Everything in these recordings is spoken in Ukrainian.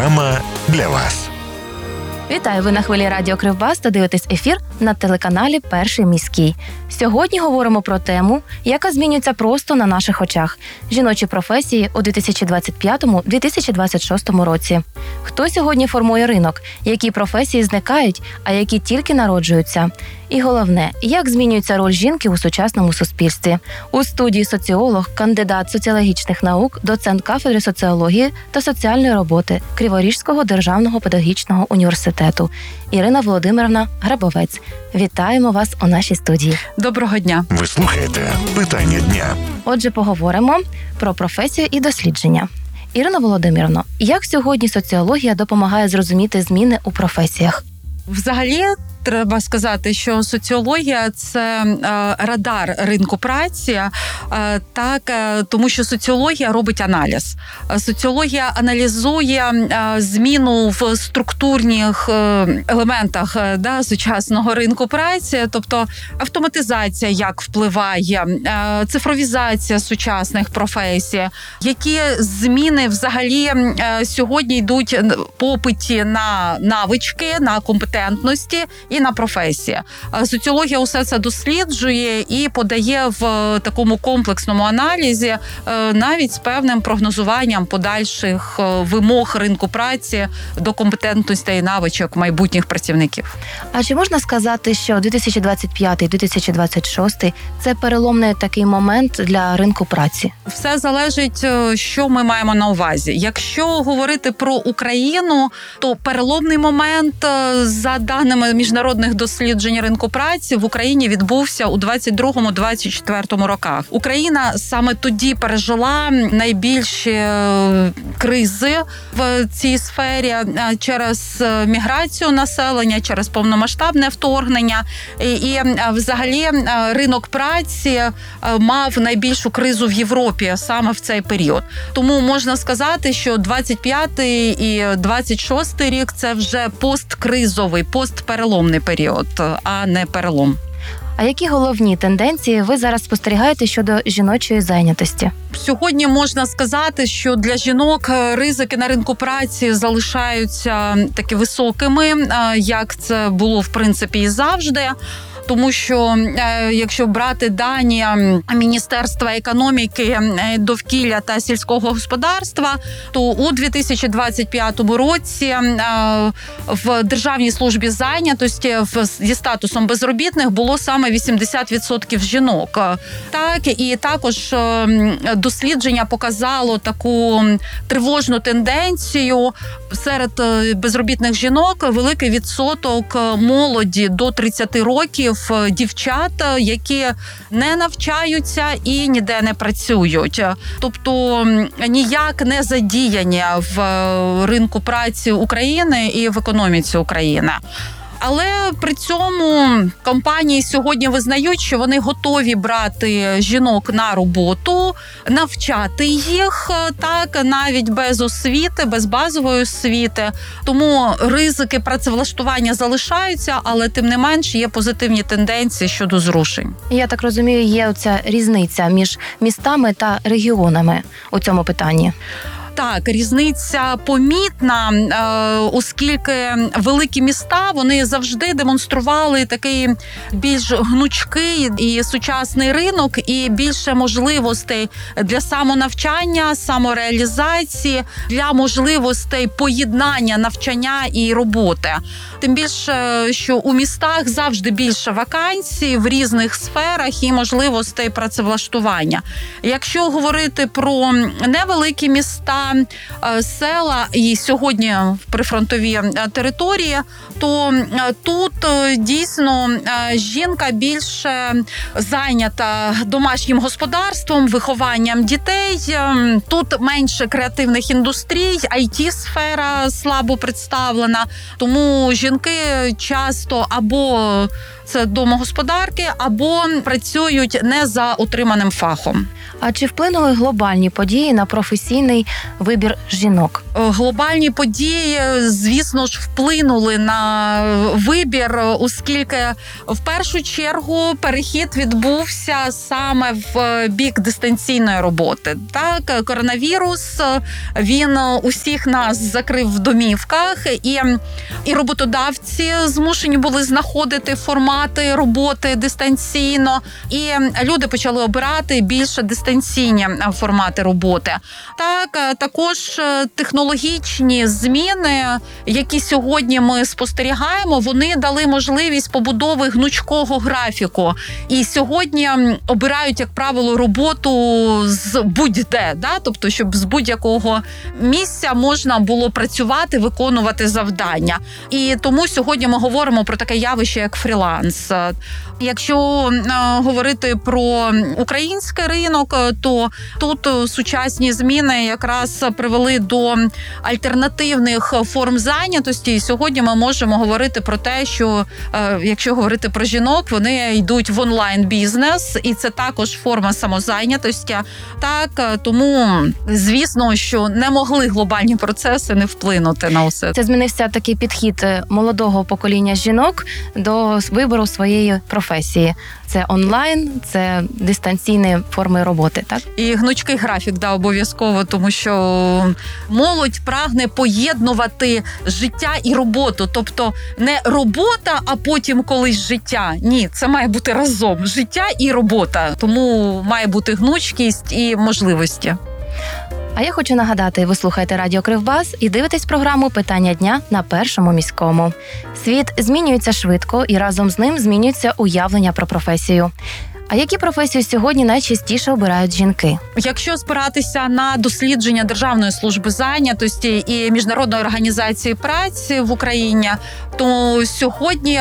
програма для вас. Вітаю, ви на хвилі Радіо Кривбас та дивитесь ефір на телеканалі «Перший міський». Сьогодні говоримо про тему, яка змінюється просто на наших очах – жіночі професії у 2025-2026 році. Хто сьогодні формує ринок, які професії зникають, а які тільки народжуються? І головне, як змінюється роль жінки у сучасному суспільстві? У студії соціолог, кандидат соціологічних наук, доцент кафедри соціології та соціальної роботи Криворізького державного педагогічного університету Ірина Володимирівна Грабовець. Вітаємо вас у нашій студії. Доброго дня. Ви слухаєте «Питання дня». Отже, поговоримо про професію і дослідження. Ірина Володимирівна, як сьогодні соціологія допомагає зрозуміти зміни у професіях? Взагалі, треба сказати, що соціологія – це радар ринку праці, тому що соціологія робить аналіз. Соціологія аналізує зміну в структурних елементах сучасного ринку праці, тобто автоматизація, як впливає, цифровізація сучасних професій, які зміни взагалі сьогодні йдуть в попиті на навички, на компетентності і на професії. Соціологія усе це досліджує і подає в такому комплексному аналізі навіть з певним прогнозуванням подальших вимог ринку праці до компетентності і навичок майбутніх працівників. А чи можна сказати, що 2025-2026 – це переломний такий момент для ринку праці? Все залежить, що ми маємо на увазі. Якщо говорити про Україну, то переломний момент, за даними міжнародних досліджень ринку праці, в Україні відбувся у 22-24 роках. Україна саме тоді пережила найбільші кризи в цій сфері через міграцію населення, через повномасштабне вторгнення. І взагалі ринок праці мав найбільшу кризу в Європі саме в цей період. Тому можна сказати, що 25-й і 26-й рік – це вже посткризовий, постпереломний період, а не перелом. А які головні тенденції ви зараз спостерігаєте щодо жіночої зайнятості? Сьогодні можна сказати, що для жінок ризики на ринку праці залишаються таки високими, як це було, в принципі, і завжди. Тому що, якщо брати дані Міністерства економіки, довкілля та сільського господарства, то у 2025 році в Державній службі зайнятості зі статусом безробітних було саме 80% жінок. Так, і також дослідження показало таку тривожну тенденцію. Серед безробітних жінок великий відсоток молоді до 30 років, дівчат, які не навчаються і ніде не працюють. Тобто ніяк не задіяні в ринку праці України і в економіці України. Але при цьому компанії сьогодні визнають, що вони готові брати жінок на роботу, навчати їх, так, навіть без освіти, без базової освіти. Тому ризики працевлаштування залишаються, але тим не менш є позитивні тенденції щодо зрушень. Я так розумію, є оця різниця між містами та регіонами у цьому питанні. Так, різниця помітна, оскільки великі міста, вони завжди демонстрували такий більш гнучкий і сучасний ринок, і більше можливостей для самонавчання, самореалізації, для можливостей поєднання навчання і роботи. Тим більше, що у містах завжди більше вакансій в різних сферах і можливостей працевлаштування. Якщо говорити про невеликі міста, села і сьогодні прифронтові території, то тут дійсно жінка більше зайнята домашнім господарством, вихованням дітей. Тут менше креативних індустрій, IT-сфера слабо представлена, тому жінки часто або це домогосподарки, або працюють не за отриманим фахом. А чи вплинули глобальні події на професійний вибір жінок? Глобальні події, звісно ж, вплинули на вибір, оскільки в першу чергу перехід відбувся саме в бік дистанційної роботи. Так, коронавірус, він усіх нас закрив в домівках, і роботодавці змушені були знаходити формати роботи дистанційно, і люди почали обирати більше дистанційні формати роботи. Так, також технологічні зміни, які сьогодні ми спостерігаємо, вони дали можливість побудови гнучкого графіку. І сьогодні обирають, як правило, роботу з будь-де, да? Тобто, щоб з будь-якого місця можна було працювати, виконувати завдання. І тому сьогодні ми говоримо про таке явище, як фріланс. Якщо говорити про український ринок, то тут сучасні зміни якраз привели до альтернативних форм зайнятості. І сьогодні ми можемо говорити про те, що якщо говорити про жінок, вони йдуть в онлайн-бізнес, і це також форма самозайнятості. Так, тому, звісно, що не могли глобальні процеси не вплинути на усе. Це змінився такий підхід молодого покоління жінок до вибору своєї професії. Це онлайн, це дистанційні форми роботи, так? І гнучкий графік, да, обов'язково, тому що молодь прагне поєднувати життя і роботу. Тобто не робота, а потім колись життя. Ні, це має бути разом. Життя і робота. Тому має бути гнучкість і можливості. А я хочу нагадати, ви слухаєте Радіо Кривбас і дивитесь програму «Питання дня» на Першому міському. Світ змінюється швидко і разом з ним змінюється уявлення про професію. А які професії сьогодні найчастіше обирають жінки? Якщо спиратися на дослідження Державної служби зайнятості і Міжнародної організації праці в Україні, то сьогодні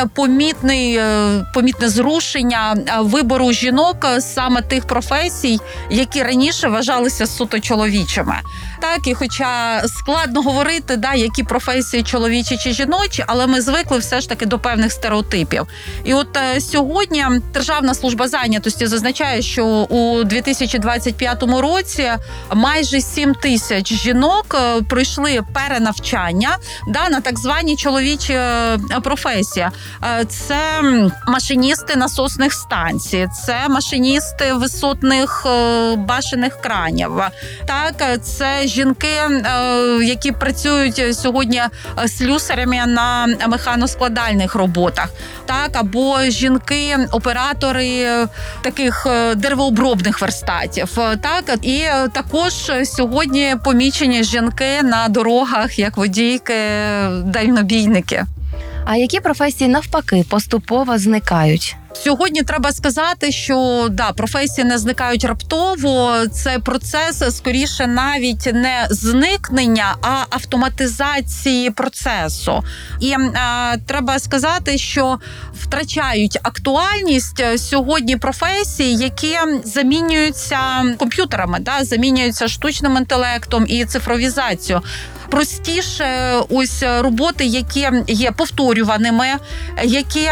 помітне зрушення вибору жінок саме тих професій, які раніше вважалися суто чоловічими. Так, і хоча складно говорити, да, які професії чоловічі чи жіночі, але ми звикли все ж таки до певних стереотипів. І от сьогодні Державна служба зайнятості зазначає, що у 2025 році майже 7 тисяч жінок пройшли перенавчання, да, на так звані чоловічі професії. Це машиністи насосних станцій, це машиністи висотних башенних кранів. Так, це жінки, які працюють сьогодні слюсарями на механоскладальних роботах, так, або жінки-оператори таких деревообробних верстатів, так, і також сьогодні помічені жінки на дорогах як водійки, дальнобійники. А які професії навпаки поступово зникають? Сьогодні треба сказати, що професії не зникають раптово. Це процес, скоріше, навіть не зникнення, а автоматизації процесу. І треба сказати, що втрачають актуальність сьогодні професії, які замінюються комп'ютерами, замінюються штучним інтелектом і цифровізацією. Простіше ось роботи, які є повторюваними, які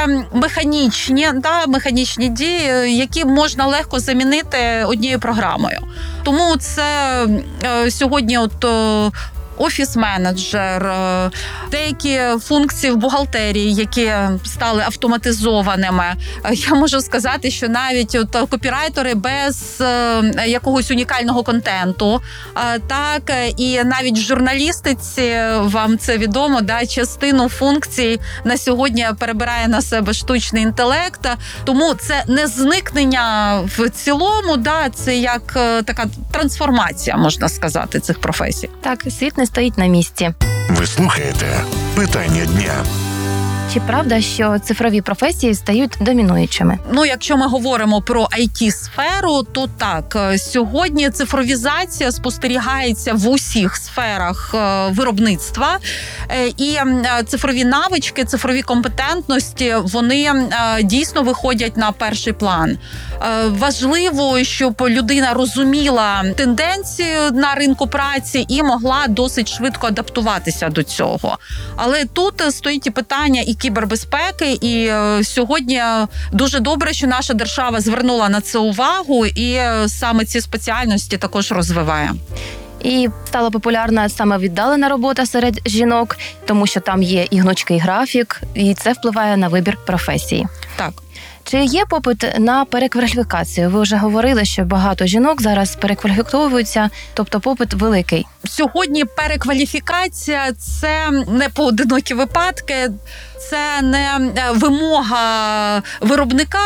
механічні дії, які можна легко замінити однією програмою. Тому це сьогодні офіс-менеджер, деякі функції в бухгалтерії, які стали автоматизованими. Я можу сказати, що навіть копірайтери без якогось унікального контенту, так, і навіть в журналістиці, вам це відомо, частину функцій на сьогодні перебирає на себе штучний інтелект. Тому це не зникнення в цілому, це як така трансформація, можна сказати, цих професій. Так, світ не стоїть на місці. Ви слухаєте «Питання дня». Чи правда, що цифрові професії стають домінуючими? Якщо ми говоримо про IT-сферу, то так, сьогодні цифровізація спостерігається в усіх сферах виробництва, і цифрові навички, цифрові компетентності, вони дійсно виходять на перший план. Важливо, щоб людина розуміла тенденцію на ринку праці і могла досить швидко адаптуватися до цього. Але тут стоїть і питання і кібербезпеки, і сьогодні дуже добре, що наша держава звернула на це увагу і саме ці спеціальності також розвиває. І стала популярна саме віддалена робота серед жінок, тому що там є і гнучкий графік, і це впливає на вибір професії. Так. Чи є попит на перекваліфікацію? Ви вже говорили, що багато жінок зараз перекваліфіковуються, тобто попит великий. Сьогодні перекваліфікація – це не поодинокі випадки, це не вимога виробника,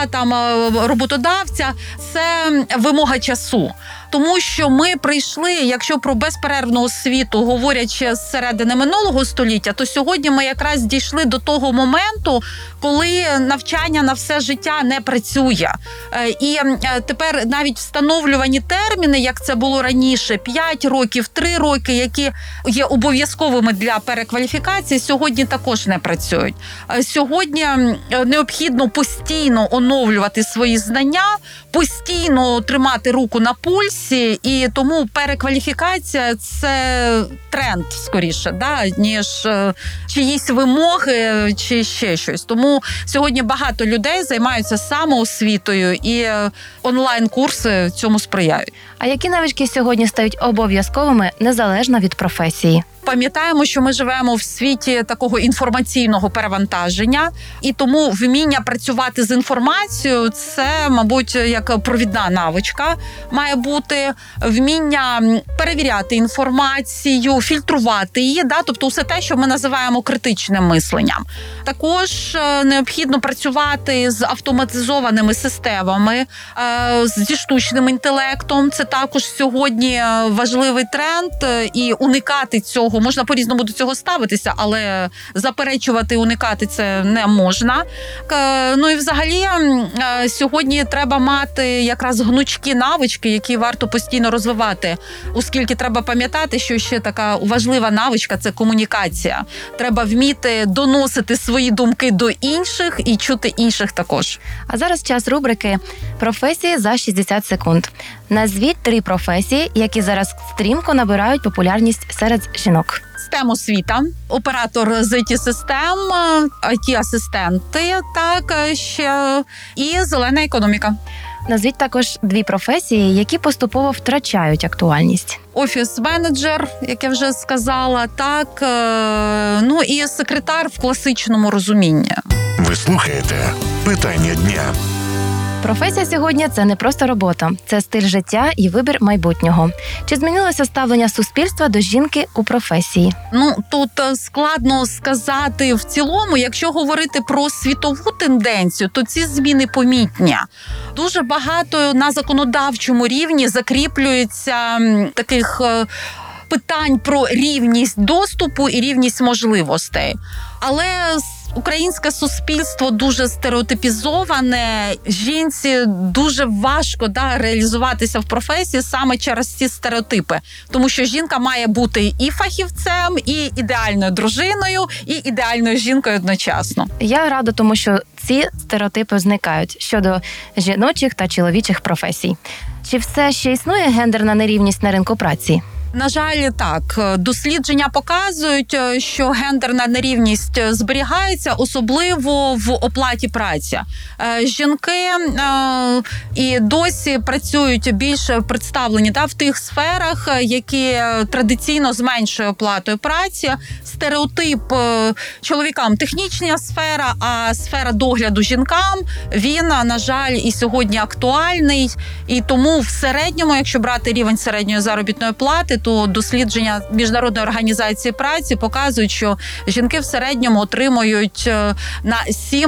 роботодавця, це вимога часу. Тому що ми прийшли, якщо про безперервну освіту говорять ще з середини минулого століття, то сьогодні ми якраз дійшли до того моменту, коли навчання на все життя не працює. І тепер навіть встановлювані терміни, як це було раніше, 5 років, 3 роки, які є обов'язковими для перекваліфікації, сьогодні також не працюють. Сьогодні необхідно постійно оновлювати свої знання, постійно тримати руку на пульсі, і тому перекваліфікація – це тренд, скоріше, ніж чиїсь вимоги чи ще щось. Тому сьогодні багато людей займаються самоосвітою, і онлайн-курси цьому сприяють. А які навички сьогодні стають обов'язковими незалежно від професії? Пам'ятаємо, що ми живемо в світі такого інформаційного перевантаження, і тому вміння працювати з інформацією – це, мабуть, як провідна навичка має бути. Вміння перевіряти інформацію, фільтрувати її, тобто все те, що ми називаємо критичним мисленням. Також необхідно працювати з автоматизованими системами, зі штучним інтелектом. Це також сьогодні важливий тренд, і уникати цього. Можна по-різному до цього ставитися, але заперечувати, уникати це не можна. Ну і взагалі сьогодні треба мати якраз гнучкі навички, які варто постійно розвивати, оскільки треба пам'ятати, що ще така важлива навичка – це комунікація. Треба вміти доносити свої думки до інших і чути інших також. А зараз час рубрики «Професії за 60 секунд». Назвіть 3 професії, які зараз стрімко набирають популярність серед жінок. STEM освіта, оператор з IT-систем, IT-асистенти, ще і зелена економіка. Назвіть також 2 професії, які поступово втрачають актуальність. Офіс-менеджер, як я вже сказала, ну і секретар в класичному розумінні. Ви слухаєте «Питання дня». Професія сьогодні – це не просто робота, це стиль життя і вибір майбутнього. Чи змінилося ставлення суспільства до жінки у професії? Тут складно сказати в цілому. Якщо говорити про світову тенденцію, то ці зміни помітні. Дуже багато на законодавчому рівні закріплюється таких питань про рівність доступу і рівність можливостей. Але українське суспільство дуже стереотипізоване, жінці дуже важко реалізуватися в професії саме через ці стереотипи. Тому що жінка має бути і фахівцем, і ідеальною дружиною, і ідеальною жінкою одночасно. Я рада, тому що ці стереотипи зникають щодо жіночих та чоловічих професій. Чи все ще існує гендерна нерівність на ринку праці? На жаль, так. Дослідження показують, що гендерна нерівність зберігається, особливо в оплаті праці. Жінки і досі працюють більше представлені в тих сферах, які традиційно з меншою оплатою праці. Стереотип чоловікам – технічна сфера, а сфера догляду жінкам – він, на жаль, і сьогодні актуальний. І тому в середньому, якщо брати рівень середньої заробітної плати, то дослідження Міжнародної організації праці показують, що жінки в середньому отримують на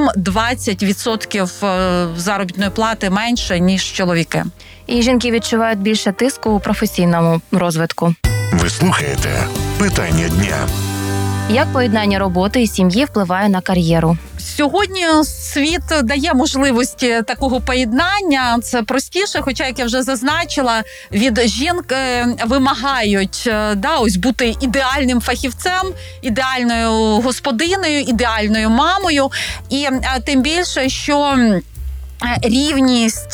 7-20% заробітної плати менше, ніж чоловіки. І жінки відчувають більше тиску у професійному розвитку. Ви слухаєте «Питання дня». Як поєднання роботи і сім'ї впливає на кар'єру? Сьогодні світ дає можливості такого поєднання. Це простіше, хоча, як я вже зазначила, від жінки вимагають бути ідеальним фахівцем, ідеальною господинею, ідеальною мамою. І тим більше, що рівність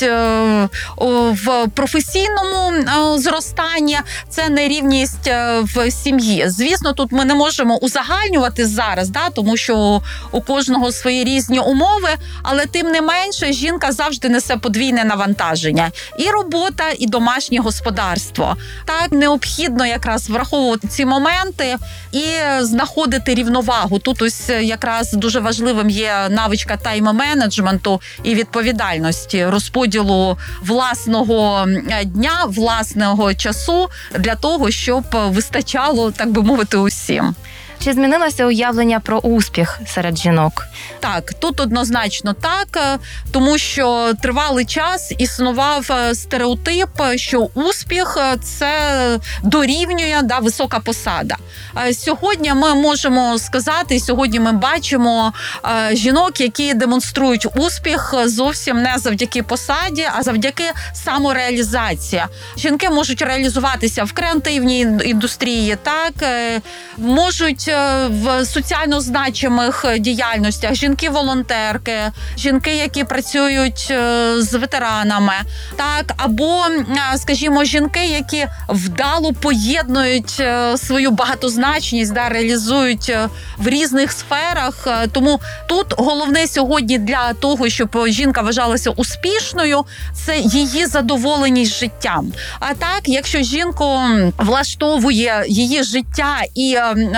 в професійному зростанні, це не рівність в сім'ї. Звісно, тут ми не можемо узагальнювати зараз, тому що у кожного свої різні умови, але тим не менше жінка завжди несе подвійне навантаження. І робота, і домашнє господарство. Так, необхідно якраз враховувати ці моменти і знаходити рівновагу. Тут ось якраз дуже важливим є навичка тайм-менеджменту і відповідальності, розподілу власного дня, власного часу для того, щоб вистачало, так би мовити, усім. Чи змінилося уявлення про успіх серед жінок? Так, тут однозначно так, тому що тривалий час існував стереотип, що успіх – це дорівнює висока посада. Сьогодні ми можемо сказати, сьогодні ми бачимо жінок, які демонструють успіх зовсім не завдяки посаді, а завдяки самореалізації. Жінки можуть реалізуватися в креативній індустрії, так, можуть в соціально значимих діяльностях, жінки-волонтерки, жінки, які працюють з ветеранами, так, або, скажімо, жінки, які вдало поєднують свою багатозначність, реалізують в різних сферах. Тому тут головне сьогодні для того, щоб жінка вважалася успішною, це її задоволеність життям. А так, якщо жінку влаштовує її життя і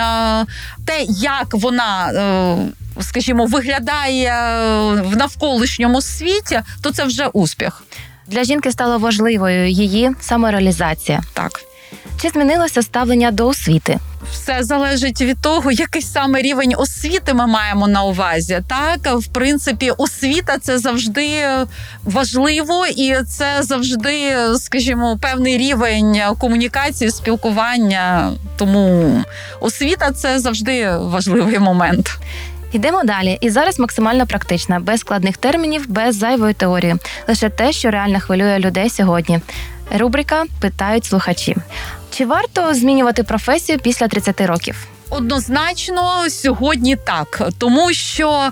те, як вона, скажімо, виглядає в навколишньому світі, то це вже успіх. Для жінки стало важливою її самореалізація. Так. Чи змінилося ставлення до освіти? Все залежить від того, який саме рівень освіти ми маємо на увазі. Так, в принципі, освіта – це завжди важливо, і це завжди, скажімо, певний рівень комунікації, спілкування. Тому освіта – це завжди важливий момент. Йдемо далі. І зараз максимально практично, без складних термінів, без зайвої теорії. Лише те, що реально хвилює людей сьогодні. Рубрика «Питають слухачі». Чи варто змінювати професію після 30 років? Однозначно, сьогодні так. Тому що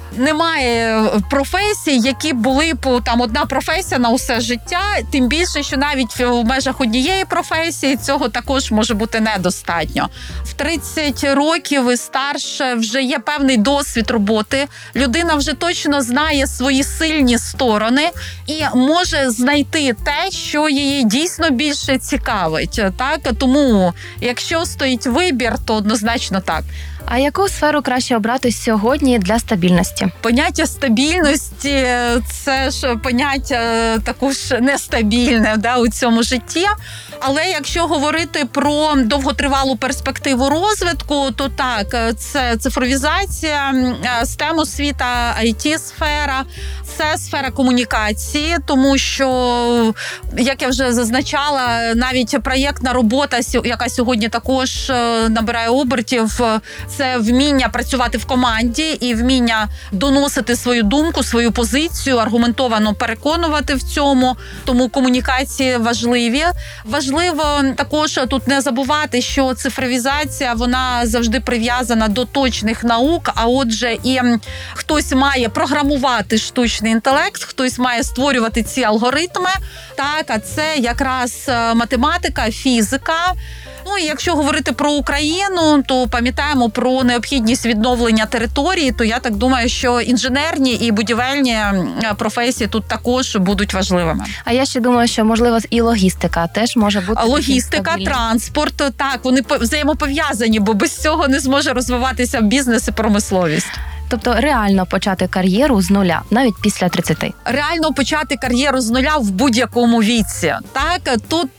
немає професій, які були б одна професія на усе життя, тим більше, що навіть в межах однієї професії цього також може бути недостатньо. В 30 років і старше вже є певний досвід роботи, людина вже точно знає свої сильні сторони і може знайти те, що її дійсно більше цікавить. Так? Тому, якщо стоїть вибір, то однозначно так. А яку сферу краще обрати сьогодні для стабільності? Поняття стабільності – це ж поняття також нестабільне у цьому житті. Але якщо говорити про довготривалу перспективу розвитку, то так, це цифровізація, STEM-освіта, IT-сфера, це сфера комунікації, тому що, як я вже зазначала, навіть проєктна робота, яка сьогодні також набирає обертів, це вміння працювати в команді і вміння доносити свою думку, свою позицію, аргументовано переконувати в цьому. Тому комунікації важливі. Важливо також тут не забувати, що цифровізація, вона завжди прив'язана до точних наук, а отже і хтось має програмувати штучний інтелект, хтось має створювати ці алгоритми. Так, а це якраз математика, фізика. Ну і якщо говорити про Україну, то пам'ятаємо про необхідність відновлення території, то я так думаю, що інженерні і будівельні професії тут також будуть важливими. А я ще думаю, що, можливо, і логістика теж може бути. Логістика, транспорт, так, вони взаємопов'язані, бо без цього не зможе розвиватися бізнес і промисловість. Тобто реально почати кар'єру з нуля, навіть після 30. Реально почати кар'єру з нуля в будь-якому віці. Так, тут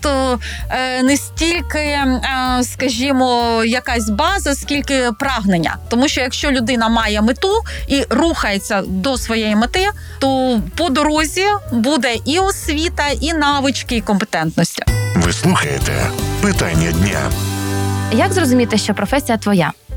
не стільки, скажімо, якась база, скільки прагнення. Тому що якщо людина має мету і рухається до своєї мети, то по дорозі буде і освіта, і навички, і компетентності. Ви слухаєте «Питання дня». Як зрозуміти, що професія твоя?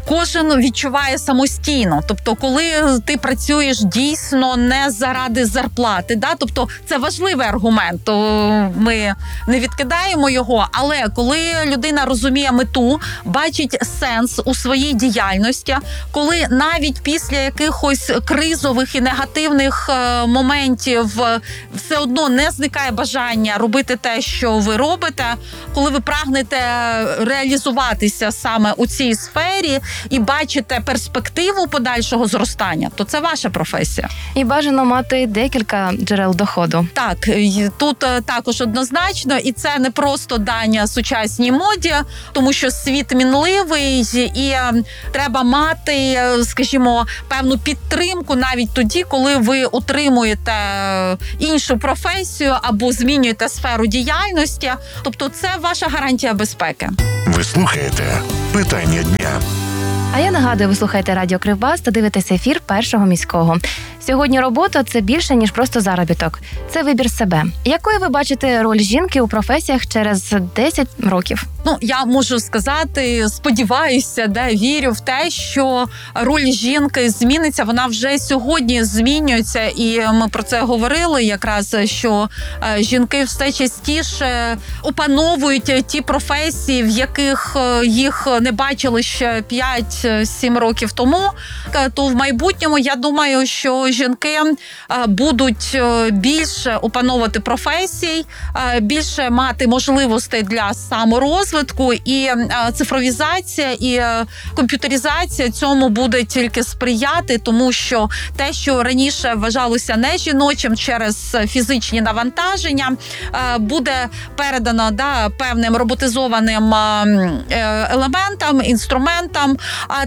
кожен відчуває самостійно. Тобто, коли ти працюєш дійсно не заради зарплати, да? Тобто це важливий аргумент, то ми не відкидаємо його, але коли людина розуміє мету, бачить сенс у своїй діяльності, коли навіть після якихось кризових і негативних моментів все одно не зникає бажання робити те, що ви робите, коли ви прагнете реалізуватися саме у цій сфері і бачите перспективу подальшого зростання, то це ваша професія. І бажано мати декілька джерел доходу. Так, і тут також однозначно, і це не просто дання сучасній моді, тому що світ мінливий, і треба мати, скажімо, певну підтримку навіть тоді, коли ви отримуєте іншу професію або змінюєте сферу діяльності. Тобто це ваша гарантія безпеки. Ви слухаєте «Питання дня». А я нагадую, ви слухаєте Радіо Кривбас та дивитесь ефір Першого міського. Сьогодні робота – це більше, ніж просто заробіток. Це вибір себе. Якою ви бачите роль жінки у професіях через 10 років? Я можу сказати, сподіваюся, вірю в те, що роль жінки зміниться. Вона вже сьогодні змінюється, і ми про це говорили якраз, що жінки все частіше опановують ті професії, в яких їх не бачили ще 5-7 років тому. То в майбутньому, я думаю, що жінки будуть більше опановувати професій, більше мати можливостей для саморозвитку, і цифровізація і комп'ютеризація цьому буде тільки сприяти, тому що те, що раніше вважалося не жіночим через фізичні навантаження, буде передано певним роботизованим елементам, інструментам,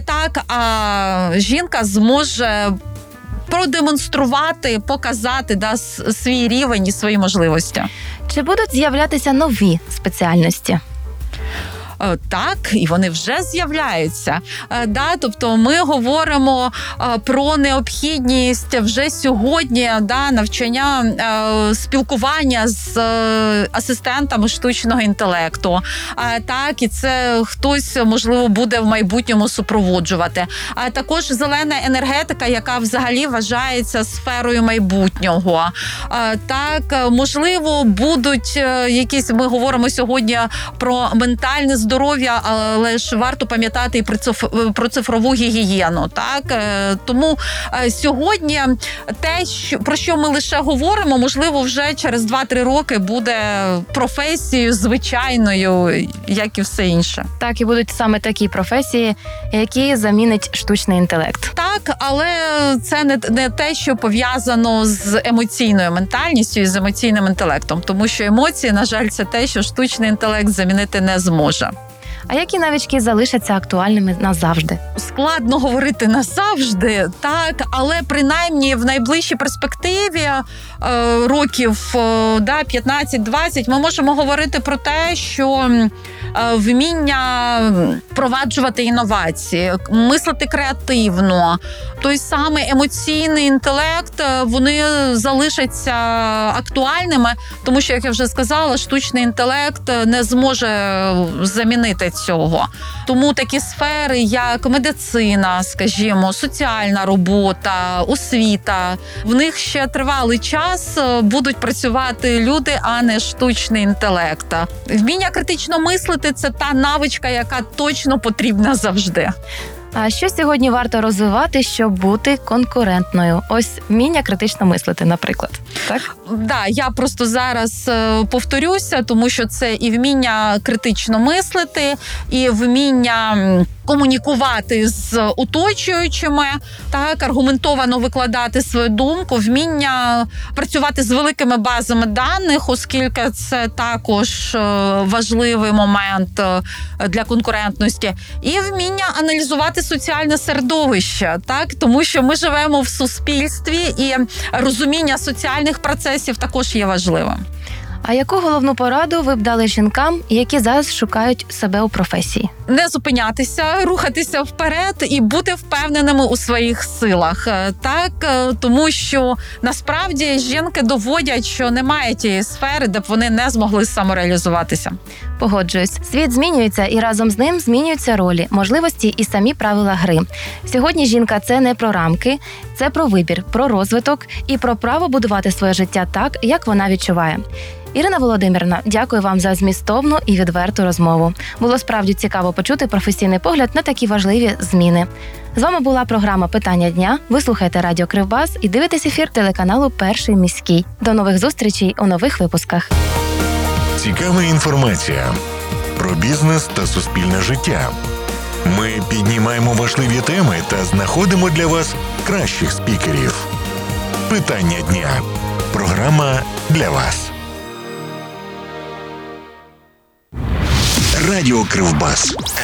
а жінка зможе продемонструвати, показати свій рівень і свої можливості. Чи будуть з'являтися нові спеціальності? Так, і вони вже з'являються. Тобто ми говоримо про необхідність вже сьогодні навчання, спілкування з асистентами штучного інтелекту. Так, і це хтось, можливо, буде в майбутньому супроводжувати. Також зелена енергетика, яка взагалі вважається сферою майбутнього. Так, можливо, будуть якісь, ми говоримо сьогодні про ментальне здоров'я, але ж варто пам'ятати і про цифрову гігієну. Так? Тому сьогодні те, про що ми лише говоримо, можливо, вже через 2-3 роки буде професією звичайною, як і все інше. Так, і будуть саме такі професії, які замінить штучний інтелект. Так, але це не те, що пов'язано з емоційною ментальністю і з емоційним інтелектом, тому що емоції, на жаль, це те, що штучний інтелект замінити не зможе. А які навички залишаться актуальними назавжди? Складно говорити назавжди, так, але принаймні в найближчій перспективі років 15-20 ми можемо говорити про те, що вміння впроваджувати інновації, мислити креативно, той самий емоційний інтелект, вони залишаться актуальними, тому що, як я вже сказала, штучний інтелект не зможе замінити цього. Тому такі сфери, як медицина, скажімо, соціальна робота, освіта, в них ще тривалий час будуть працювати люди, а не штучний інтелект. Вміння критично мислити – це та навичка, яка точно потрібна завжди. А що сьогодні варто розвивати, щоб бути конкурентною? Ось вміння критично мислити, наприклад. Так? Я просто зараз повторюся, тому що це і вміння критично мислити, і вміння комунікувати з оточуючими, так, аргументовано викладати свою думку, вміння працювати з великими базами даних, оскільки це також важливий момент для конкурентності, і вміння аналізувати соціальне середовище, так, тому що ми живемо в суспільстві, і розуміння соціальних процесів також є важливим. А яку головну пораду ви б дали жінкам, які зараз шукають себе у професії? Не зупинятися, рухатися вперед і бути впевненими у своїх силах. Так, тому що насправді жінки доводять, що немає тієї сфери, де б вони не змогли самореалізуватися. Погоджуюсь. Світ змінюється, і разом з ним змінюються ролі, можливості і самі правила гри. Сьогодні жінка – це не про рамки, це про вибір, про розвиток і про право будувати своє життя так, як вона відчуває. Ірина Володимирівна, дякую вам за змістовну і відверту розмову. Було справді цікаво почути професійний погляд на такі важливі зміни. З вами була програма «Питання дня». Ви слухаєте Радіо Кривбас і дивитесь ефір телеканалу «Перший міський». До нових зустрічей у нових випусках. Цікава інформація про бізнес та суспільне життя. Ми піднімаємо важливі теми та знаходимо для вас кращих спікерів. Питання дня. Програма для вас. Радіо Кривбас.